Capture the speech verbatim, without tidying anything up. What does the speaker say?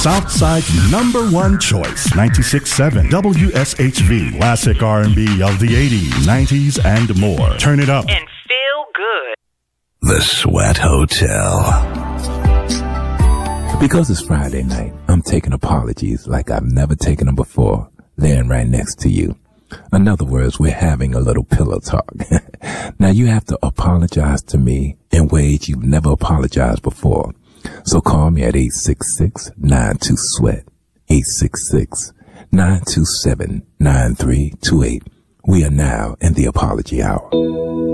Southside's number one choice, ninety-six point seven W S H V. Classic R and B of the eighties, nineties, and more. Turn it up and feel good. The Sweat Hotel. Because it's Friday night, I'm taking apologies like I've never taken them before, laying right next to you. In other words, we're having a little pillow talk. Now, you have to apologize to me in ways you've never apologized before. So call me at eight six six, nine two, SWEAT, eight six six, nine two seven, nine three two eight. We are now in the apology hour.